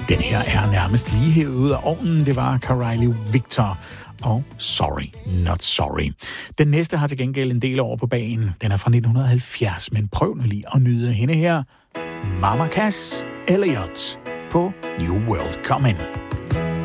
Den her er nærmest lige hævet ud af ovnen. Det var Kylie Victor og Sorry Not Sorry. Den næste har til gengæld en del over på bagen. Den er fra 1970, men prøv nu lige at nyde hende her. Mama Cass Elliot på New World Coming.